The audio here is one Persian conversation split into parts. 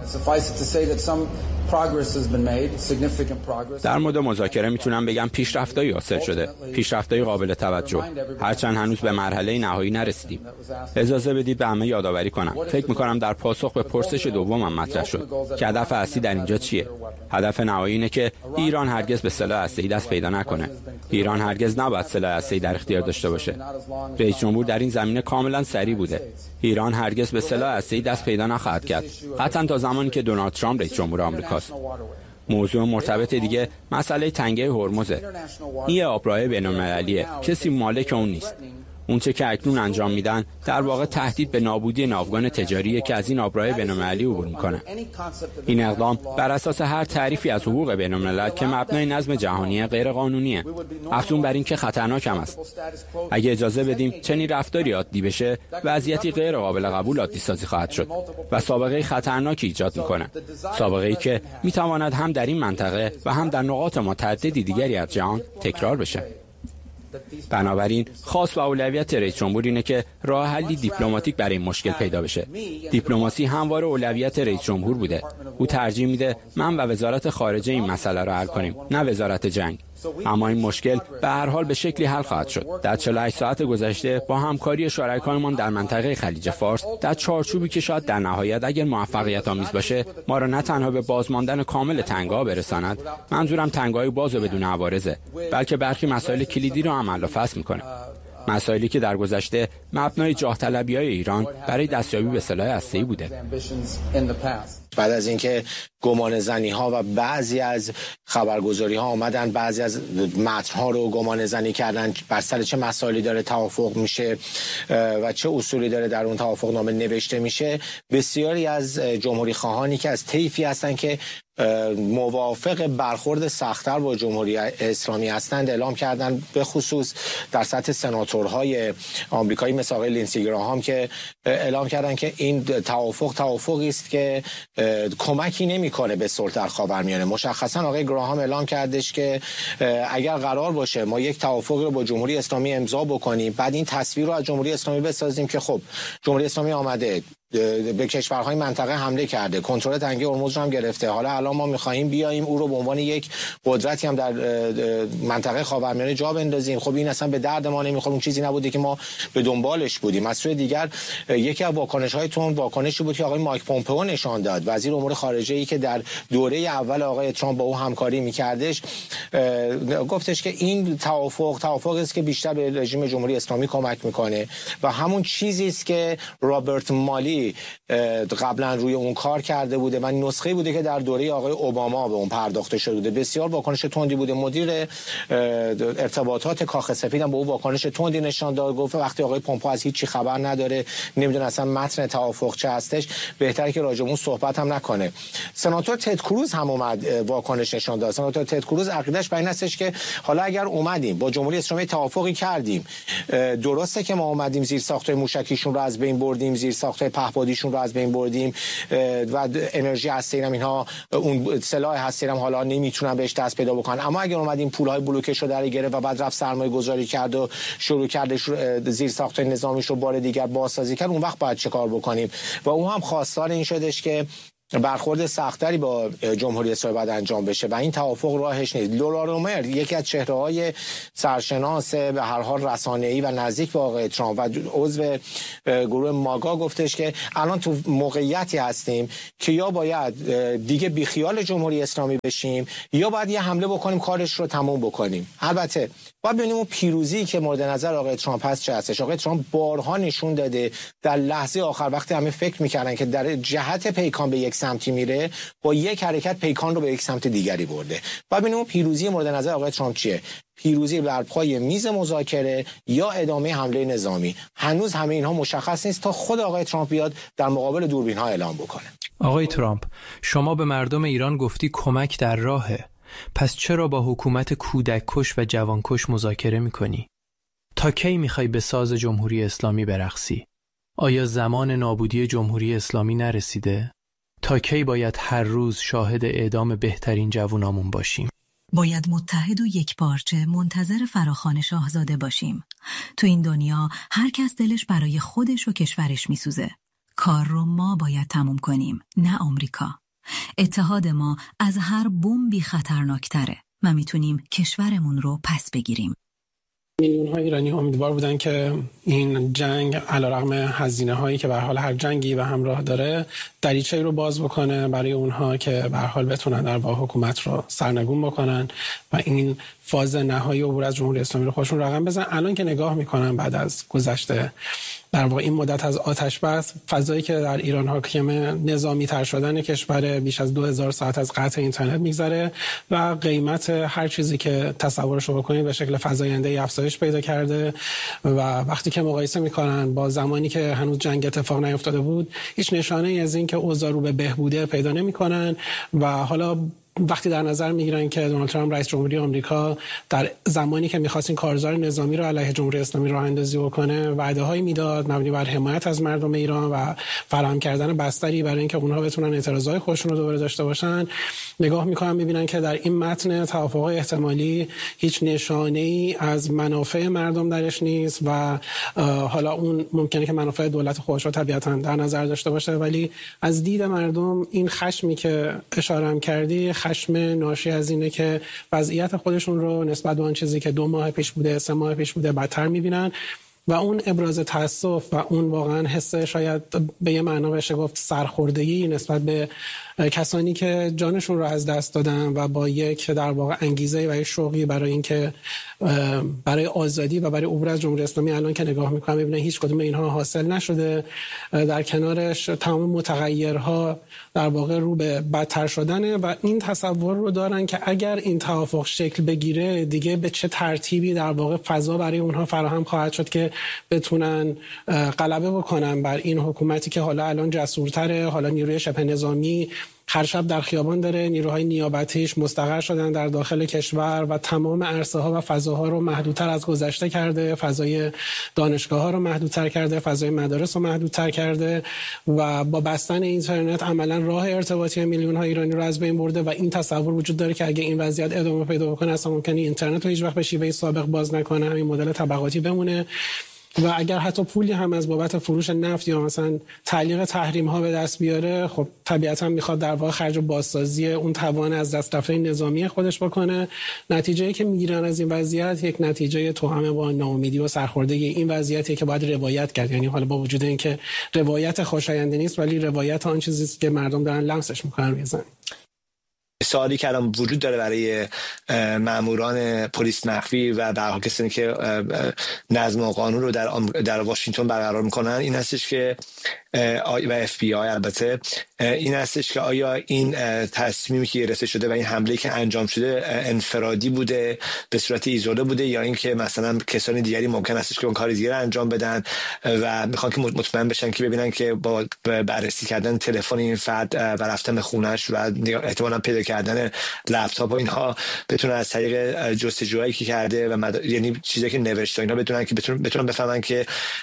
در مورد مذاکره میتونم بگم پیشرفت‌هایی حاصل شده، پیشرفت‌های قابل توجه، هرچند هنوز به مرحله نهایی نرسیدیم. اجازه بدید به همه یادآوری کنم. فکر می‌کنم در پاسخ به پرسش دومم مطرح شد که هدف اصلی در اینجا چیه؟ هدف نهایی اینه که ایران هرگز به سلاح هسته‌ای دست پیدا نکنه. ایران هرگز نباید سلاح هسته‌ای در اختیار داشته باشه. رئیس جمهور در این زمینه کاملا صریح بوده. ایران هرگز به سلاح هسته‌ای دست پیدا نخواهد کرد، قطعا تا زمانی که دونالد ترامپ رئیس جمهور آمریکاست. موضوع مرتبط دیگه مسئله تنگه هرمزه. این آبراه بین‌المللیه، کسی مالک اون نیست. اون چه که اکنون انجام میدن در واقع تهدید به نابودی ناوگان تجاریه که از این آبراه بین‌المللی عبور میکنه. این اقدام بر اساس هر تعریفی از حقوق بین‌الملل که مبنای نظم جهانی غیر قانونیه. افزون بر این که خطرناک هم است. اگه اجازه بدیم چنین رفتاری عادی بشه، وضعیتی غیر قابل قبول عادی سازی خواهد شد و سابقه خطرناکی ایجاد میکنه. سابقه‌ای که میتواند هم در این منطقه و هم در نقاط متعددی دیگری از جهان تکرار بشه. بنابراین خاص و اولویت رئیس جمهور اینه که راه حلی دیپلماتیک برای این مشکل پیدا بشه. دیپلماسی همواره اولویت رئیس جمهور بوده. او ترجیح میده من و وزارت خارجه این مسئله را حل کنیم، نه وزارت جنگ. اما این مشکل به هر حال به شکلی حل خواهد شد. در 48 ساعت گذشته با همکاری شرکایمان در منطقه خلیج فارس در چارچوبی که شاید در نهایت اگر موفقیت آمیز باشه ما را نه تنها به بازماندن کامل تنگه‌ها برساند، منظورم تنگه‌های باز و بدون عوارضه، بلکه برخی مسائل کلیدی را هم حل و فصل می‌کنه. مسائلی که در گذشته مبنای جاه طلبی‌های ایران برای دستیابی به سلاح هسته‌ای بوده. بعد از اینکه گمان زنی ها و بعضی از خبرگزاری ها آمدن بعضی از متن ها رو گمان زنی کردن بر سر چه مسائلی داره توافق میشه و چه اصولی داره در اون توافق نامه نوشته میشه، بسیاری از جمهوری خواهانی که از طیفی هستن که موافق برخورد سخت‌تر با جمهوری اسلامی هستند اعلام کردن، به خصوص در سطح سناتورهای آمریکایی مثل آقای لینسی گراهام که اعلام کردن که این توافقی است که کمکی نمیکنه به صلح در خاورمیانه. مشخصا آقای گراهام اعلام کردش که اگر قرار باشه ما یک توافقی رو با جمهوری اسلامی امضا بکنیم، بعد این تصویر رو از جمهوری اسلامی بسازیم که خب جمهوری اسلامی آمده به کشورهای منطقه حمله کرده، کنترل تنگه هرمز رو هم گرفته، حالا الان ما می‌خوایم بیایم او رو به عنوان یک قدرتی هم در منطقه خاورمیانه جا بندازیم، خب این اصلا به درد ما نمیخوره، اون چیزی نبوده که ما به دنبالش بودیم. از سوی دیگر یکی از واکنش‌های واکنشی بود که آقای مایک پومپئو نشان داد، وزیر امور خارجه‌ای که در دوره اول آقای ترامپ با او همکاری می‌کردش، گفتش که این توافقی است که بیشتر به رژیم جمهوری اسلامی کمک می‌کنه و همون چیزی است که رابرت مالی قبلا روی اون کار کرده بوده و نسخه بوده که در دوره آقای اوباما به اون پرداخته شده بوده. بسیار واکنش تندی بوده. مدیر ارتباطات کاخ سفید هم به اون واکنش تندی نشان داد، گفت وقتی آقای پومپئو از هیچی خبر نداره، نمیدونه اصلا متن توافق چه هستش، بهتره که راجع به اون صحبت هم نکنه. سناتور تد کروز هم اومد واکنش نشان داد. سناتور تد کروز عقیده‌اش بر این هستش که حالا اگر اومدیم با جمهوری اسلامی توافقی کردیم، درسته که ما اومدیم زیر ساختای موشکیشون رو از بین بردیم، زیر ساختای پهپادیشون رو از بین بردیم و انرژی هسته‌ای هم اینها اون سلاح هسته‌ای هم حالا نمیتونن بهش دست پیدا بکنن، اما اگر اومدیم پول‌های بلوکش رو در گرفت و بعد رفت سرمایه‌گذاری کرد و شروع کردش زیر ساختای نظامیش رو بار دیگر بازسازی کرد، اون وقت باید چه کار بکنیم؟ و اون هم خواستار این شدش که برخورد سختری با جمهوری اسلامی باید انجام بشه و این توافق راهش نیست. لورا رومر یکی از چهره‌های سرشناس به هر حال رسانه‌ای و نزدیک به آقای ترامپ و عضو گروه ماگا گفتش که الان تو موقعیتی هستیم که یا باید دیگه بیخیال جمهوری اسلامی بشیم یا باید یه حمله بکنیم کارش رو تموم بکنیم. البته باید ببینیم اون پیروزی که مورد نظر آقای ترامپ هست چه هستش. آقای ترامپ بارها نشون داده در لحظه آخر وقتی همه فکر می‌کردن که در جهت پیکان به یک سمتی میره، با یک حرکت پیکان رو به یک سمت دیگری برده. باید ببینیم اون پیروزی مورد نظر آقای ترامپ چیه؟ پیروزی بر پای میز مذاکره یا ادامه حمله نظامی؟ هنوز همه اینها مشخص نیست تا خود آقای ترامپ بیاد در مقابل دوربین ها اعلام بکنه. آقای ترامپ، شما به مردم ایران گفتی کمک در راهه. پس چرا با حکومت کودک کش و جوان کش مذاکره میکنی؟ تا کی میخوای به ساز جمهوری اسلامی برقصی؟ آیا زمان نابودی جمهوری اسلامی نرسیده؟ تا کی باید هر روز شاهد اعدام بهترین جوانامون باشیم؟ باید متحد و یکپارچه منتظر فراخوان شاهزاده باشیم. تو این دنیا هر کس دلش برای خودش و کشورش میسوزه. کار رو ما باید تموم کنیم، نه آمریکا. اتحاد ما از هر بمبی خطرناکتره و میتونیم کشورمون رو پس بگیریم. میلیون‌ها ایرانی امیدوار بودن که این جنگ علیرغم هزینه‌هایی که به هر حال هر جنگی به همراه داره دریچه‌ای رو باز بکنه برای اونها که به هر حال بتونن در واقع حکومت رو سرنگون بکنن و این فاز نهایی عبور از جمهوری اسلامی رو خودشون رقم بزنن. الان که نگاه میکنن بعد از گذشته در واقع این مدت از آتش بس، فضایی که در ایران حاکم نظامی تر شدن کشور، بیش از 2000 ساعت از قطع اینترنت میگذره و قیمت هر چیزی که تصورش رو بکنید به شکل فزاینده‌ای افزایش پیدا کرده و وقتی که مقایسه میکنن با زمانی که هنوز جنگ اتفاق نیفتاده بود، هیچ نشانه‌ای از این که اوضاع رو به بهبوده پیدا نمیکنن و حالا وقتی در نظر میگیرن که دونالد ترامپ رئیس جمهوری آمریکا در زمانی که می‌خواست این کارزار نظامی رو علیه جمهوری اسلامی راه اندازی بکنه وعده‌هایی میداد مبنی بر حمایت از مردم ایران و فراهم کردن بستری برای اینکه اونها بتونن اعتراضات خودشون رو دوباره داشته باشن، نگاه می‌کنن می‌بینن که در این متن توافق‌های احتمالی هیچ نشانه‌ای از منافع مردم درش نیست و حالا اون ممکنه که منافع دولت خودش رو طبیعتاً در نظر داشته باشه، ولی از دید مردم این خشمی که اشاره هم کردی خشم ناشی از اینه که وضعیت خودشون رو نسبت به آن چیزی که 2 ماه پیش بوده 3 ماه پیش بوده بدتر می‌بینن و اون ابراز تأسف و اون واقعا حس شاید به یه معنا بشه گفت سرخوردگی نسبت به کسانی که جانشون رو از دست دادن و با یک در واقع انگیزه و یک شوقی برای اینکه برای آزادی و برای عبور از جمهوری اسلامی الان که نگاه می‌کنم می‌بینن هیچ کدوم اینها حاصل نشده، در کنارش تمام متغیرها در واقع رو به بدتر شدنه و این تصور رو دارن که اگر این توافق شکل بگیره دیگه به چه ترتیبی در واقع فضا برای اونها فراهم خواهد شد که بتونن غلبه بکنن بر این حکومتی که حالا الان جسورتره، حالا نیروی شبه نظامی هر شب در خیابان داره، نیروهای نیابتیش مستقر شدن در داخل کشور و تمام عرصه ها و فضاها رو محدودتر از گذشته کرده، فضای دانشگاه ها رو محدودتر کرده، فضای مدارس رو محدودتر کرده و با بستن اینترنت عملا راه ارتباطی میلیون ها ایرانی رو از بین برده و این تصور وجود داره که اگه این وضعیت ادامه پیدا بکنه اصلا ممکنه اینترنت رو هیچ وقت به شیوه سابق باز نکنه، همین مدل طبقاتی بمونه و اگر حتی پولی هم از بابت فروش نفت یا مثلا تعلیق تحریم ها به دست بیاره، خب طبیعتا میخواد در واقع خرج بازسازی اون توان از دست رفته نظامی خودش بکنه. نتیجه‌ای که میگیرن از این وضعیت یک نتیجه توأم با ناامیدی و سرخوردگی این وضعیتی که باید روایت کرد، یعنی حالا با وجود اینکه روایت خوشایندی نیست ولی روایت آن چیزی است که مردم دارن لمسش میکنن میزنن. سوالی که الان وجود داره برای ماموران پلیس مخفی و در حال کسانی که نظم و قانون رو در واشنگتن برقرار میکنن این هستش که و FBI البته این هستش که آیا این تصمیمی که گرفته شده و این حمله که انجام شده انفرادی بوده به صورت ایزوله بوده یا اینکه مثلا کسانی دیگری ممکن هستش که اون کار دیگه انجام بدن و میخوان که مطمئن بشن که ببینن که با بررسی کردن تلفن این فرد و رفتن به خونه‌اش و احتمالاً پیدا کردن لپتاپ و اینها بتونن از طریق جستجوهایی که کرده و یعنی چیزی که نوشته اینا بدونن که بتونن بفهمن که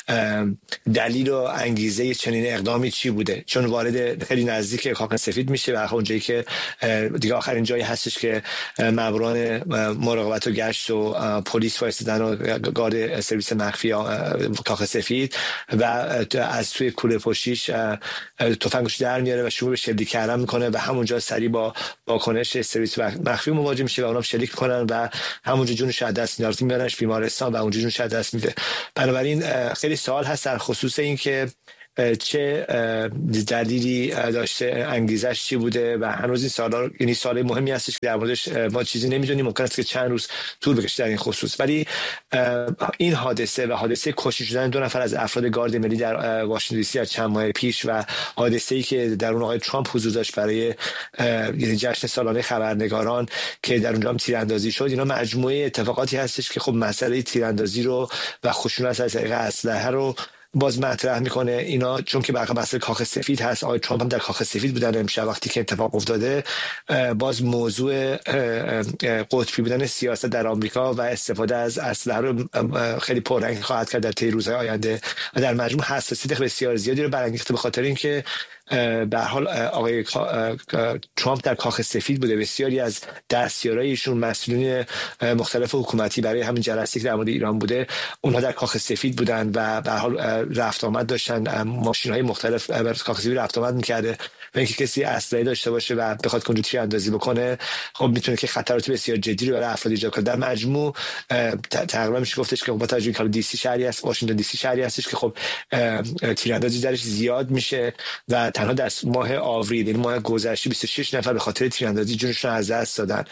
دلیل و انگیزه چنین اقدامی چی بوده، چون وارد خیلی نزدیک کاخ سفید میشه و اونجایی که دیگه آخرین جایی هستش که ماموران مراقبت و گشت و پلیس وایسادن و گارد سرویس مخفی کاخ سفید و از توی کوله پشتیش تفنگش در میاره و شروع به شلیک کردن میکنه و همونجا سریع با واکنش سرویس مخفی مواجه میشه و اونها شلیک میکنن و همونجا جونش از دست میاره، میبرنش بیمارستان و اونجا جونش از دست میده. بنابراین خیلی سوال هست در خصوص این که چه دلیلی داشته، انگیزش چی بوده و هنوز این سوالا یعنی سوال مهمی هستش که در موردش ما چیزی نمیدونیم، ممکن است که چند روز طول بکشه در این خصوص. ولی این حادثه و حادثه کشته شدن 2 نفر از افراد گارد ملی در واشنگتن دی سی از چند ماه پیش و حادثه‌ای که در اون آقای ترامپ حضور داشت برای یعنی جشن سالانه خبرنگاران که در اونجا هم تیراندازی شد، اینا مجموعه اتفاقاتی هستش که خب مسئله تیراندازی رو و خشونت از طریق اسلحه رو باز مطرح میکنه. اینا چون که برای مسئله کاخ سفید هست، آقای ترامپ هم در کاخ سفید بودن امشب وقتی که اتفاق افتاده، باز موضوع قطبی بودن سیاست در آمریکا و استفاده از اسلحه رو خیلی پررنگ خواهد کرد در طی روزهای آینده و در مجموع حساسیت بسیار زیادی رو برانگیخته به خاطر اینکه به هر حال آقای ترامپ در کاخ سفید بوده، بسیاری از دستیارای ایشون، مسئولین مختلف حکومتی برای همین جلسه که در مورد ایران بوده، اونها در کاخ سفید بودن و به هر حال رفت آمد داشتن، ماشین‌های مختلف برای کاخ سفید رفت آمد می‌کرده و اینکه کسی اسلحه داشته باشه و بخواد کنجد تیراندازی بکنه خب میتونه که خطرات بسیار جدی رو برای افراد ایجاد کنه. در مجموع تقریبا میشه گفتش که با توجه به دی سی شهری است، واشنگتن دی سی شهری هستش که خب تیراندازی درش زیاد میشه و تنها در ماه آوریل، این ماه گذشته 26 نفر به خاطر تیراندازی جونشون از دست دادن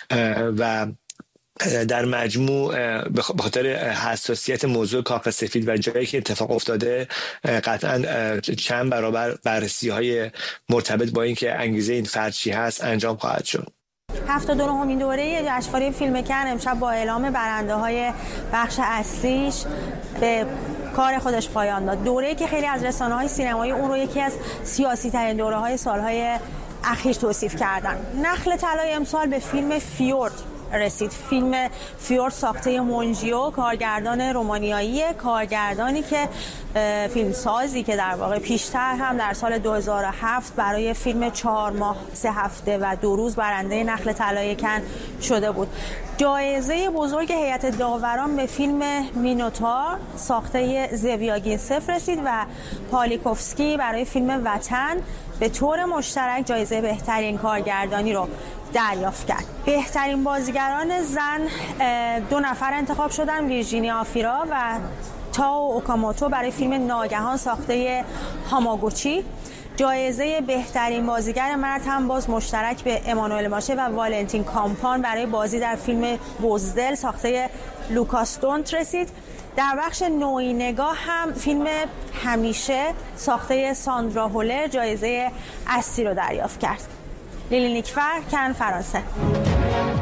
و در مجموع به خاطر حساسیت موضوع کاخ سفید و جایی که اتفاق افتاده قطعا چند برابر بررسی‌های مرتبط با اینکه انگیزه این فرد چی هست انجام خواهد شد. 79مین دوره جشنواره فیلم کن امشب با اعلام برنده‌های بخش اصلیش به کار خودش پایان داد. دوره‌ای که خیلی از رسانه‌های سینمایی اون رو یکی از سیاسی‌ترین دوره‌های سال‌های اخیر توصیف کردن. نخل طلای امسال به فیلم فیورد رسید. فیلم فیورد ساخته مونجیو، کارگردان رومانیایی، کارگردانی که فیلمسازی که در واقع پیشتر هم در سال 2007 برای فیلم 4 ماه 3 هفته و 2 روز برنده نخل طلای کن شده بود. جایزه بزرگ هیئت داوران به فیلم مینوتار ساخته زویاگینسف رسید و پالیکوفسکی برای فیلم وطن به طور مشترک جایزه بهترین کارگردانی رو دریافت کرد. بهترین بازیگران زن 2 نفر انتخاب شدن، ویرجینیا آفیرا و تاو اوکاموتو برای فیلم ناگهان ساخته هاماگوچی. جایزه بهترین بازیگر مرد هم باز مشترک به امانوئل ماشه و والنتین کامپان برای بازی در فیلم بزدل ساخته لوکاس دونت رسید. در بخش نوعی نگاه هم فیلم همیشه ساخته ساندرا هولر جایزه اصلی رو دریافت کرد. لیلی نیکفر، کن، فرانسه.